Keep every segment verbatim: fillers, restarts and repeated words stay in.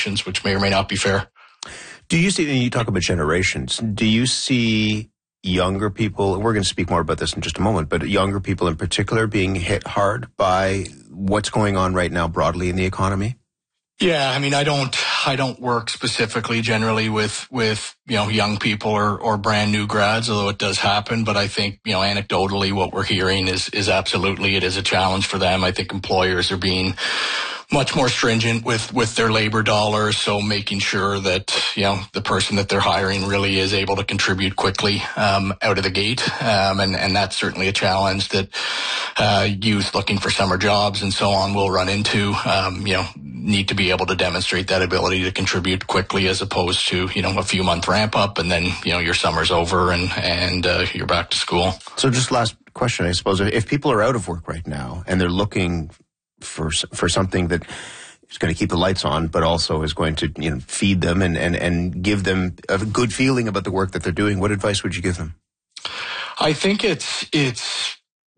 conditions, which may or may not be fair. Do you see, and you talk about generations, do you see younger people, we're going to speak more about this in just a moment, but younger people in particular being hit hard by what's going on right now broadly in the economy? Yeah, I mean, I don't, I don't work specifically generally with, with, you know, young people or, or brand new grads, although it does happen. But I think, you know, anecdotally what we're hearing is, is absolutely, it is a challenge for them. I think employers are being much more stringent with, with their labor dollars. So making sure that, you know, the person that they're hiring really is able to contribute quickly, um, out of the gate. Um, and, and that's certainly a challenge that, uh, youth looking for summer jobs and so on will run into, um, you know, need to be able to demonstrate that ability to contribute quickly as opposed to, you know, a few month ramp up and then, you know, your summer's over and, and, uh, you're back to school. So just last question, I suppose, if people are out of work right now and they're looking for for something that is going to keep the lights on, but also is going to, you know, feed them and, and, and give them a good feeling about the work that they're doing, what advice would you give them? I think it's it's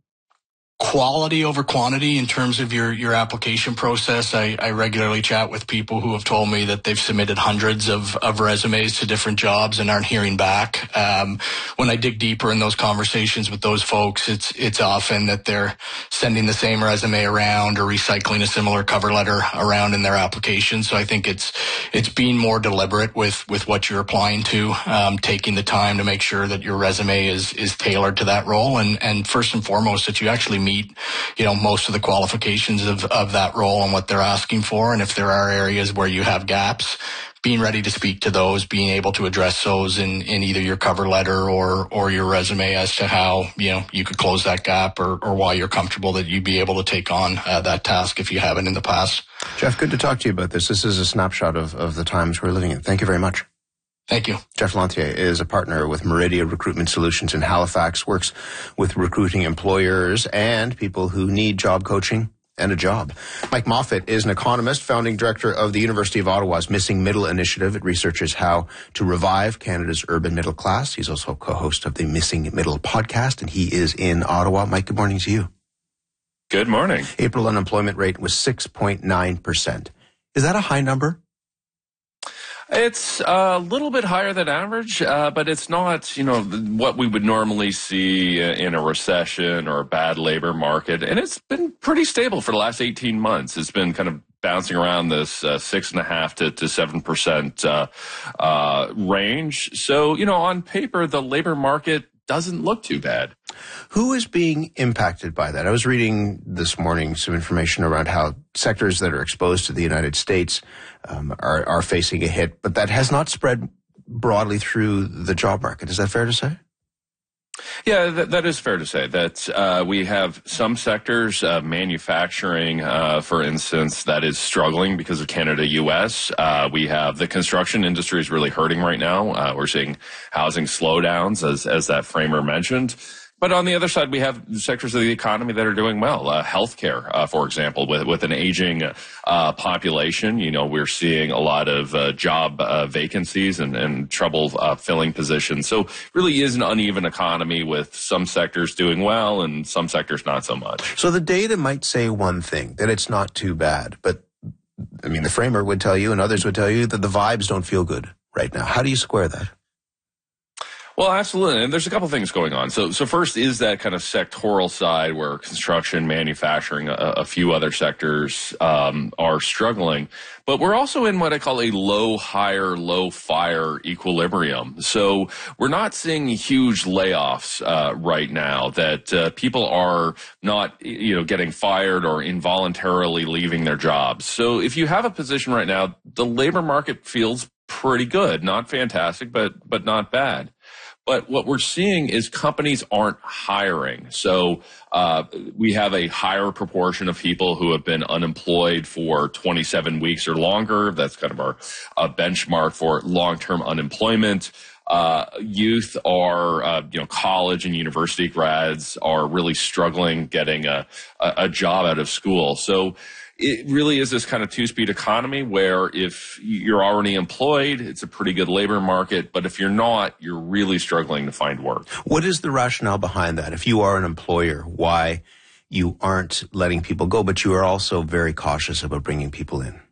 quality over quantity in terms of your, your application process. I, I regularly chat with people who have told me that they've submitted hundreds of, of resumes to different jobs and aren't hearing back. Um, when I dig deeper in those conversations with those folks, it's, it's often that they're sending the same resume around or recycling a similar cover letter around in their application. So I think it's, it's being more deliberate with, with what you're applying to, um, taking the time to make sure that your resume is, is tailored to that role. And, and first and foremost, that you actually meet meet, you know, most of the qualifications of, of that role and what they're asking for. And if there are areas where you have gaps, being ready to speak to those, being able to address those in, in either your cover letter or, or your resume as to how, you know, you could close that gap or, or why you're comfortable that you'd be able to take on uh, that task if you haven't in the past. Jeff, good to talk to you about this. This is a snapshot of, of the times we're living in. Thank you very much. Thank you. Jeff Lantier is a partner with Meridia Recruitment Solutions in Halifax, works with recruiting employers and people who need job coaching and a job. Mike Moffat is an economist, founding director of the University of Ottawa's Missing Middle Initiative. It researches how to revive Canada's urban middle class. He's also co-host of the Missing Middle podcast, and he is in Ottawa. Mike, good morning to you. Good morning. April unemployment rate was six point nine percent. Is that a high number? It's a little bit higher than average, uh, but it's not, you know, what we would normally see in a recession or a bad labor market. And it's been pretty stable for the last eighteen months. It's been kind of bouncing around this uh, six and a half to, to seven percent uh, uh, range. So, you know, on paper, the labor market doesn't look too bad. Who is being impacted by that? I was reading this morning some information around how sectors that are exposed to the United States um, are, are facing a hit, but that has not spread broadly through the job market. Is that fair to say? Yeah, that, that is fair to say that uh, we have some sectors, uh, manufacturing, uh, for instance, that is struggling because of Canada U S. Uh, we have the construction industry is really hurting right now. Uh, we're seeing housing slowdowns, as as that framer mentioned. But on the other side, we have sectors of the economy that are doing well. Uh, healthcare, uh, for example, with with an aging uh, population, you know, we're seeing a lot of uh, job uh, vacancies and, and trouble uh, filling positions. So really is an uneven economy with some sectors doing well and some sectors not so much. So the data might say one thing, that it's not too bad. But, I mean, the framer would tell you and others would tell you that the vibes don't feel good right now. How do you square that? Well, absolutely. And there's a couple things going on. So, so first is that kind of sectoral side where construction, manufacturing, a, a few other sectors um, are struggling. But we're also in what I call a low hire, low fire equilibrium. So we're not seeing huge layoffs uh, right now that uh, people are not, you know, getting fired or involuntarily leaving their jobs. So if you have a position right now, the labor market feels pretty good. Not fantastic, but but not bad. But what we're seeing is companies aren't hiring. So uh, we have a higher proportion of people who have been unemployed for twenty-seven weeks or longer. That's kind of our uh, benchmark for long-term unemployment. Uh, youth are, uh, you know, college and university grads are really struggling getting a, a, a job out of school. So it really is this kind of two-speed economy where if you're already employed, it's a pretty good labor market. But if you're not, you're really struggling to find work. What is the rationale behind that? If you are an employer, why you aren't letting people go, but you are also very cautious about bringing people in?